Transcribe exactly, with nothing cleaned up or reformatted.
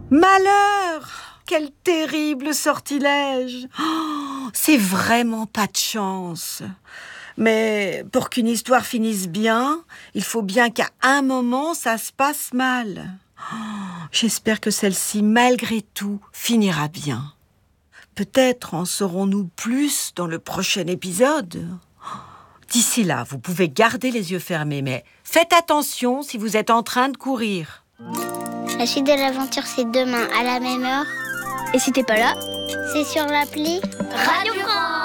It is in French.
Malheur! Quel terrible sortilège! Oh, c'est vraiment pas de chance. Mais pour qu'une histoire finisse bien, il faut bien qu'à un moment, ça se passe mal. Oh, j'espère que celle-ci, malgré tout, finira bien. Peut-être en saurons-nous plus dans le prochain épisode. D'ici là, vous pouvez garder les yeux fermés, mais faites attention si vous êtes en train de courir. La suite de l'aventure, c'est demain à la même heure. Et si t'es pas là, c'est sur l'appli Radio France.